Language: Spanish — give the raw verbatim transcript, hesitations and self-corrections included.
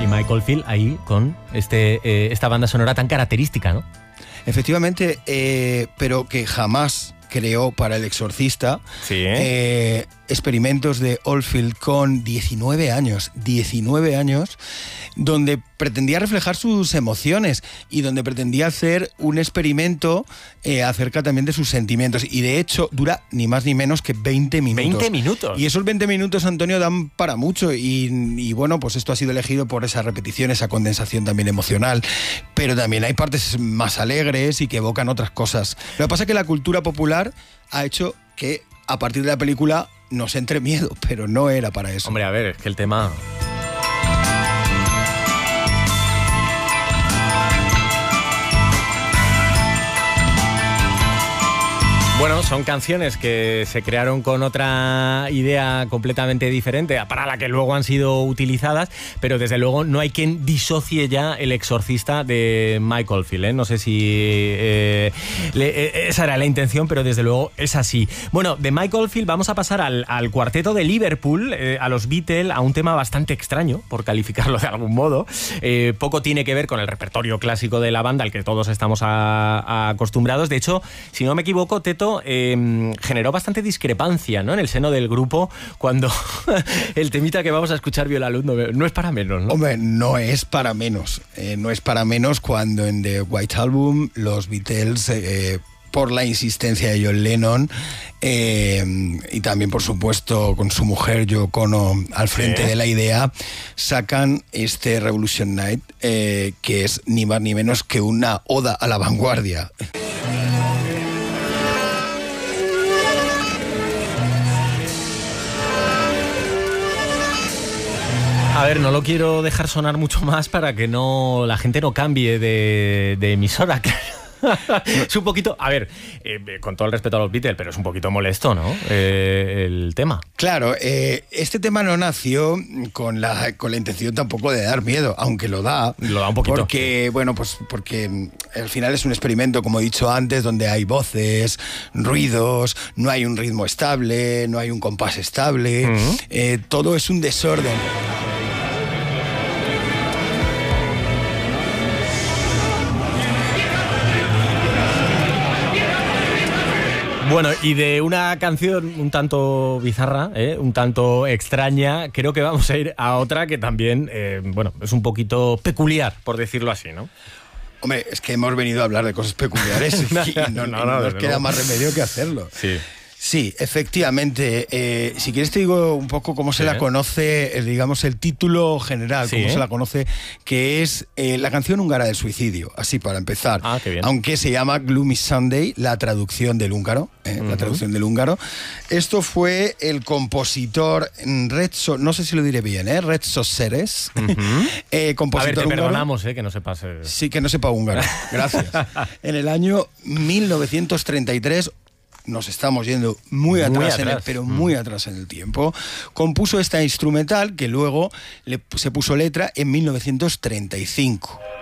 y Mike Oldfield ahí con este, eh, esta banda sonora tan característica, ¿no? Efectivamente, eh, pero que jamás creó para El Exorcista. Sí. Eh, experimentos de Oldfield con diecinueve años, diecinueve años, donde pretendía reflejar sus emociones y donde pretendía hacer un experimento eh, acerca también de sus sentimientos. Y de hecho dura ni más ni menos que veinte minutos. veinte minutos. Y esos veinte minutos, Antonio, dan para mucho. Y, y bueno, pues esto ha sido elegido por esa repetición, esa condensación también emocional. Pero también hay partes más alegres y que evocan otras cosas. Lo que pasa es que la cultura popular ha hecho que a partir de la película nos entre miedo, pero no era para eso. Hombre, a ver, es que el tema... Bueno, son canciones que se crearon con otra idea completamente diferente, para la que luego han sido utilizadas, pero desde luego no hay quien disocie ya El Exorcista de Mike Oldfield, ¿eh? No sé si eh, le, eh, esa era la intención, pero desde luego es así. Bueno, de Mike Oldfield vamos a pasar al, al cuarteto de Liverpool, eh, a los Beatles, a un tema bastante extraño, por calificarlo de algún modo. Eh, poco tiene que ver con el repertorio clásico de la banda, al que todos estamos a, a acostumbrados. De hecho, si no me equivoco, Teto, Eh, generó bastante discrepancia, ¿no?, en el seno del grupo cuando el temita que vamos a escuchar, Viola Luz, no, no es para menos, ¿no? Hombre, no es para menos. Eh, no es para menos cuando en The White Album los Beatles, eh, por la insistencia de John Lennon eh, y también, por supuesto, con su mujer Yoko Ono al frente ¿Eh? de la idea, sacan este Revolution Night, eh, que es ni más ni menos que una oda a la vanguardia. A ver, no lo quiero dejar sonar mucho más para que no la gente no cambie de, de emisora. Es un poquito, a ver, eh, con todo el respeto a los Beatles, pero es un poquito molesto, ¿no?, eh, el tema. Claro, eh, este tema no nació con la, con la intención tampoco de dar miedo, aunque lo da. Lo da un poquito. Porque, bueno, pues porque al final es un experimento, como he dicho antes, donde hay voces, ruidos, no hay un ritmo estable, no hay un compás estable, uh-huh. eh, todo es un desorden. Bueno, y de una canción un tanto bizarra, ¿eh? un tanto extraña, creo que vamos a ir a otra que también, eh, bueno, es un poquito peculiar, por decirlo así, ¿no? Hombre, es que hemos venido a hablar de cosas peculiares y no, no, no, no nos queda luego. más remedio que hacerlo. Sí. Sí, efectivamente. Eh, si quieres te digo un poco cómo se sí. la conoce, eh, digamos, el título general, sí. cómo se la conoce, que es eh, la canción húngara del suicidio, así para empezar. Ah, qué bien. Aunque se llama Gloomy Sunday, la traducción del húngaro, eh, uh-huh. la traducción del húngaro. Esto fue el compositor Retso, no sé si lo diré bien, ¿eh? Retso Seres, uh-huh. eh, compositor A ver, te húngaro. perdonamos, eh, que no sepas. Eh. Sí, que no sepa húngaro. Gracias. En el año mil novecientos treinta y tres. Nos estamos yendo muy atrás, muy atrás. En el, pero muy mm. atrás en el tiempo. Compuso esta instrumental que luego le, se puso letra en mil novecientos treinta y cinco.